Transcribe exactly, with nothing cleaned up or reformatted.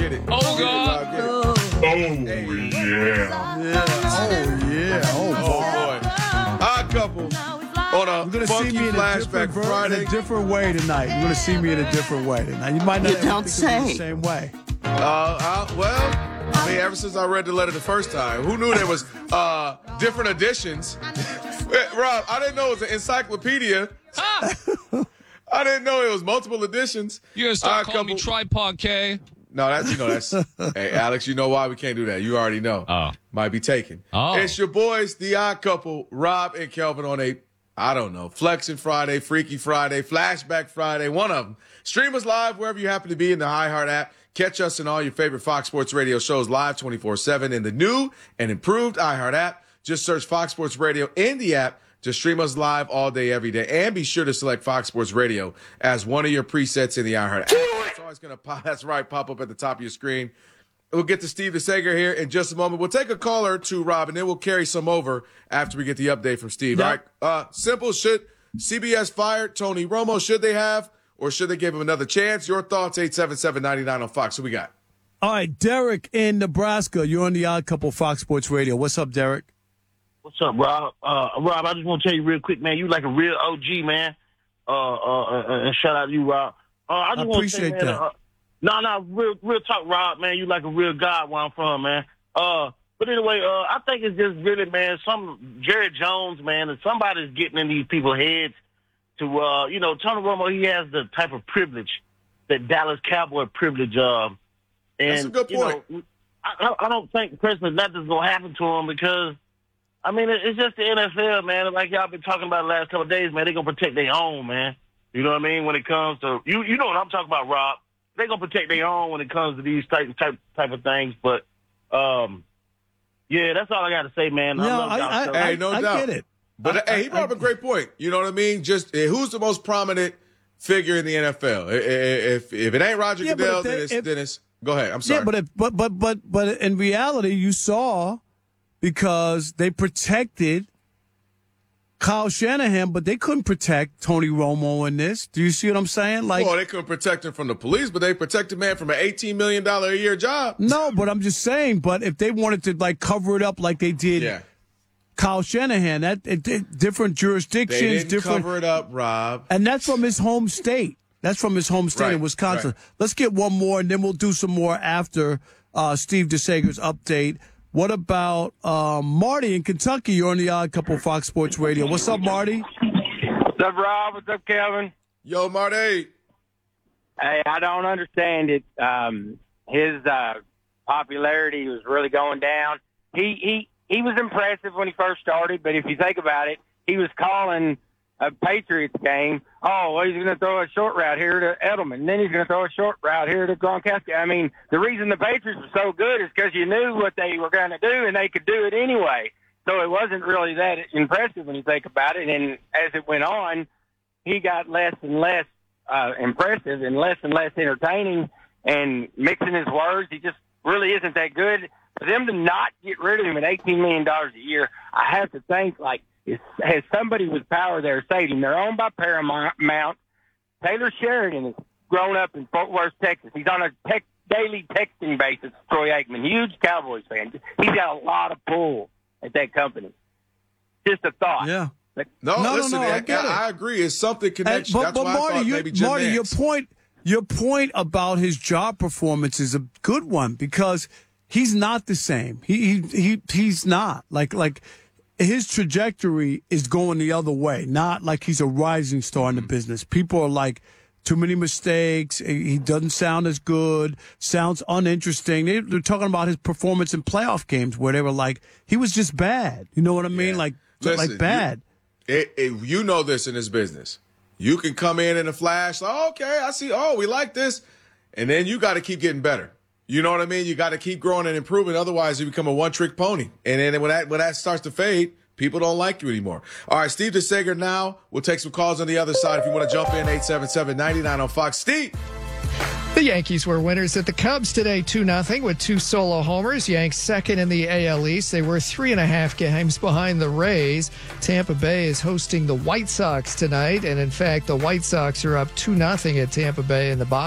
get it. Oh, God. Get it. Oh, Hey. yeah. Yeah. Oh, yeah. Oh, Oh, boy. boy. Odd couple on a You're going to see funky me in a, flashback different ver- in Friday. a different way tonight. You're going to see me in a different way tonight. You might not You ever don't think of me say. the same way. Uh, uh, well, I mean, ever since I read the letter the first time, who knew there was uh, different editions? Rob, I didn't know it was an encyclopedia. Ah! I didn't know it was multiple editions. You're going to start Odd calling me couple- Tripod K? No, that's, you know, that's, hey, Alex, you know why we can't do that. You already know. Oh. Might be taken. Oh. It's your boys, the odd couple, Rob and Kelvin on a, I don't know, Flexing Friday, Freaky Friday, Flashback Friday, one of them. Stream us live wherever you happen to be in the iHeart app. Catch us in all your favorite Fox Sports Radio shows live twenty-four seven in the new and improved iHeart app. Just search Fox Sports Radio in the app to stream us live all day, every day. And be sure to select Fox Sports Radio as one of your presets in the iHeart app. It's always going to pop, that's right, pop up at the top of your screen. We'll get to Steve DeSager here in just a moment. We'll take a caller to Rob, and then we'll carry some over after we get the update from Steve. Yep. All right. Uh, simple. Should C B S fire Tony Romo? Should they have, or should they give him another chance? Your thoughts, eight seven seven, nine nine on Fox. Who we got? All right, Derek in Nebraska. You're on the Odd Couple Fox Sports Radio. What's up, Derek? What's up, Rob? Uh, Rob, I just want to tell you real quick, man. You like a real O G, man. Uh, uh, uh, and shout out to you, Rob. Uh, I just I want to say, appreciate man, that. Uh, no, no, real, real talk, Rob, man. You like a real guy where I'm from, man. Uh, but anyway, uh, I think it's just really, man, some Jerry Jones, man, and somebody's getting in these people's heads to, uh, you know, Tony Romo, he has the type of privilege that Dallas Cowboy privilege of. And, That's a good point. You know, I, I don't think personally nothing's going to happen to him because, I mean, it's just the N F L, man. Like y'all been talking about the last couple of days, man. They're going to protect their own, man. You know what I mean? When it comes to, you you know what I'm talking about, Rob. They're going to protect their own when it comes to these type, type, type of things. But, um, yeah, that's all I got to say, man. No, love I, y'all I, so I, Hey, no I doubt. get it. But I- hey, he brought up I- a great point. You know what I mean? Just uh, who's the most prominent figure in the N F L? I- I- If if it ain't Roger Yeah, but Goodell, if they- then it's, if- then it's go ahead. I'm sorry. Yeah, but if, but but but but in reality, you saw because they protected Kyle Shanahan, but they couldn't protect Tony Romo in this. Do you see what I'm saying? Like, well, they couldn't protect him from the police, but they protected man from an eighteen million dollars a year job. no, but I'm just saying. But if they wanted to like cover it up like they did Yeah. Kyle Shanahan, that it, it, different They jurisdictions, didn't different, cover it up, Rob. and that's from his home state. That's from his home state Right, in Wisconsin. right. Let's get one more, and then we'll do some more after uh, Steve DeSager's update. What about um, Marty in Kentucky? You're on the Odd Couple Fox Sports Radio. What's up, Marty? What's up, Rob? What's up, Kevin? Yo, Marty. Hey, I don't understand it. Um, his uh, popularity was really going down. He he he was impressive when he first started, but if you think about it, he was calling a Patriots game. Oh, well, he's going to throw a short route here to Edelman, and then he's going to throw a short route here to Gronkowski. I mean, the reason the Patriots were so good is because you knew what they were going to do, and they could do it anyway. So it wasn't really that impressive when you think about it. And as it went on, he got less and less uh, impressive and less and less entertaining and mixing his words. He just really isn't that good. For them to not get rid of him at eighteen million dollars a year, I have to think, like, is, has somebody with power there saved him? They're owned by Paramount. Taylor Sheridan has grown up in Fort Worth, Texas. He's on a tech, daily texting basis with Troy Aikman, huge Cowboys fan. He's got a lot of pull at that company. Just a thought. Yeah. But No, No, no, listen, no, I I, get it. I agree. It's something And- connection. but That's but why I Marty, thought you, maybe Jim Marty, your Nance. point, your point about his job performance is a good one because he's not the same. He he, he he's not like like. His trajectory is going the other way, not like he's a rising star in the business. People are like, too many mistakes. He doesn't sound as good, sounds uninteresting. They, they're talking about his performance in playoff games where they were like, he was just bad. You know what I mean? Yeah. Like, Listen, like bad. You, it, it, you know this in this business. You can come in in a flash. Oh, okay, I see. Oh, we like this. And then you got to keep getting better. You know what I mean? You got to keep growing and improving. Otherwise, you become a one-trick pony. And then when that when that starts to fade, people don't like you anymore. All right, Steve DeSager now. We'll take some calls on the other side. If you want to jump in, eight seven seven, nine nine on Fox. Steve. The Yankees were winners at the Cubs today, two nothing, with two solo homers. Yanks second in the A L East. They were three and a half games behind the Rays. Tampa Bay is hosting the White Sox tonight. And, in fact, the White Sox are up two nothing at Tampa Bay in the bottom.